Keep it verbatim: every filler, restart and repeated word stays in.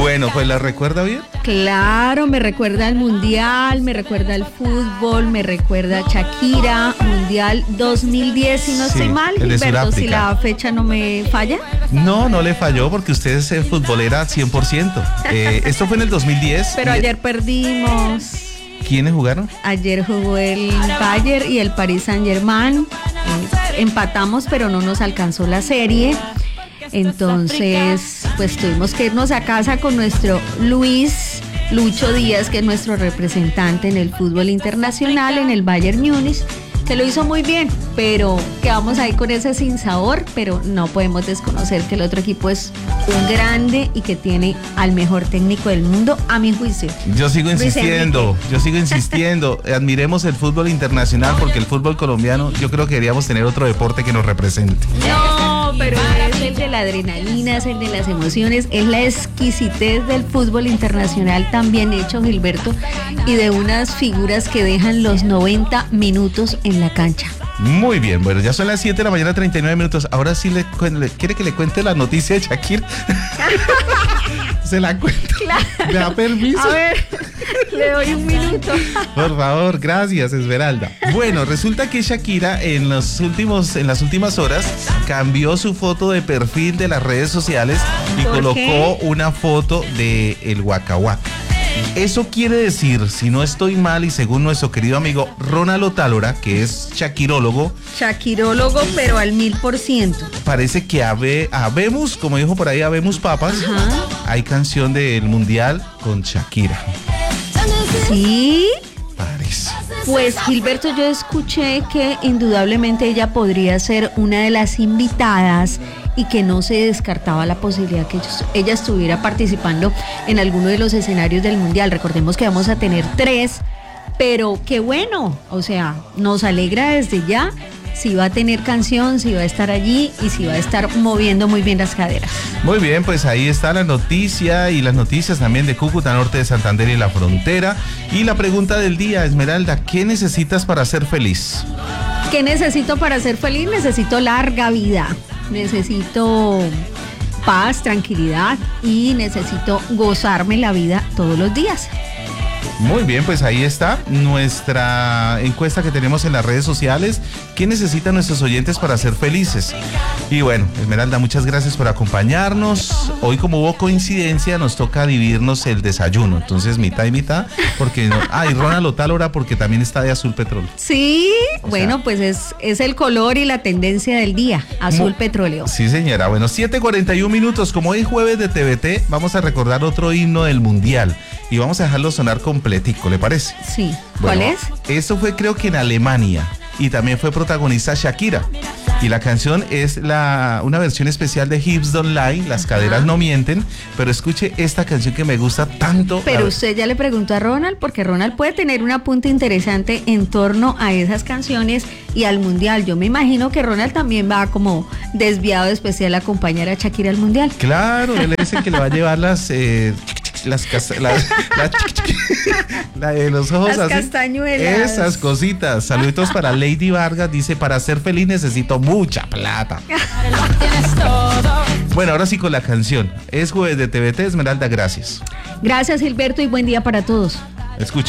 Bueno, pues ¿la recuerda bien? Claro, me recuerda al Mundial, me recuerda al fútbol, me recuerda a Shakira, Mundial dos mil diez, si no Sí, estoy mal, el de Gilberto, si Sudáfrica. la fecha no me falla. No, no le falló porque usted es eh, futbolera cien por ciento. Eh, esto fue en el dos mil diez. Pero y- ayer perdimos. ¿Quiénes jugaron? Ayer jugó el Bayern y el Paris Saint-Germain. Eh, empatamos, pero no nos alcanzó la serie. Entonces, pues tuvimos que irnos a casa con nuestro Luis Lucho Díaz, que es nuestro representante en el fútbol internacional, en el Bayern Múnich. Se lo hizo muy bien, pero quedamos ahí con ese sinsabor, pero no podemos desconocer que el otro equipo es un grande y que tiene al mejor técnico del mundo, a mi juicio. Yo sigo Luis insistiendo, Enrique. yo sigo insistiendo. Admiremos el fútbol internacional porque el fútbol colombiano, yo creo que deberíamos tener otro deporte que nos represente. No, pero es el de la adrenalina, es el de las emociones, es la exquisitez del fútbol internacional tan bien hecho, Gilberto, y de unas figuras que dejan los noventa minutos en la cancha. Muy bien, bueno, ya son las siete de la mañana, treinta y nueve minutos. Ahora sí, le, cuen- le- ¿quiere que le cuente la noticia de Shakira? Se la cuento. Claro. ¿Me da permiso? A ver, le doy un minuto. Por favor, gracias, Esmeralda. Bueno, resulta que Shakira en los últimos, en las últimas horas cambió su foto de perfil de las redes sociales y ¿Por colocó qué? una foto de el Waka Waka. Eso quiere decir, si no estoy mal y según nuestro querido amigo Ronald Otálora, que es shakirólogo, Shakirólogo, pero al mil por ciento. parece que habe, habemos, como dijo por ahí, habemos papas, Ajá. hay canción del Mundial con Shakira. Sí. Parece. Pues Gilberto, yo escuché que indudablemente ella podría ser una de las invitadas y que no se descartaba la posibilidad que ellos- ella estuviera participando en alguno de los escenarios del Mundial. Recordemos que vamos a tener tres, pero qué bueno, o sea, nos alegra desde ya si va a tener canción, si va a estar allí y si va a estar moviendo muy bien las caderas. Muy bien, pues ahí está la noticia y las noticias también de Cúcuta, Norte de Santander y la frontera. Y la pregunta del día, Esmeralda, ¿qué necesitas para ser feliz? ¿Qué necesito para ser feliz? Necesito larga vida, necesito paz, tranquilidad y necesito gozarme la vida todos los días. Muy bien, pues ahí está nuestra encuesta que tenemos en las redes sociales. ¿Qué necesitan nuestros oyentes para ser felices? Y bueno, Esmeralda, muchas gracias por acompañarnos. Hoy, como hubo coincidencia, nos toca dividirnos el desayuno. Entonces, mitad y mitad, porque no. Ah, y Ronald Otálora, porque también está de azul petróleo. Sí, O bueno, sea- pues es, es el color y la tendencia del día, azul Mu- petróleo. Sí, señora. Bueno, siete cuarenta y uno minutos. Como hoy jueves de T V T, vamos a recordar otro himno del Mundial. Y vamos a dejarlo sonar completico, ¿le parece? Sí, ¿cuál Bueno, es? Eso fue creo que en Alemania. Y también fue protagonista Shakira. Y la canción es la, una versión especial de Hips Don't Lie, Las caderas no mienten. Pero escuche esta canción que me gusta tanto. Pero A- usted ya le preguntó a Ronald, porque Ronald puede tener un apunte interesante en torno a esas canciones y al Mundial. Yo me imagino que Ronald también va como desviado especial a acompañar a Shakira al Mundial. Claro, él es el que le va a llevar las... eh, las, cas- las, las- la de los ojos Las así. castañuelas. Esas cositas. Saluditos para Lady Vargas. Dice, para ser feliz necesito mucha plata. Bueno, ahora sí con la canción. Es jueves de T V T, Esmeralda, gracias. Gracias, Gilberto, y buen día para todos. Escuche.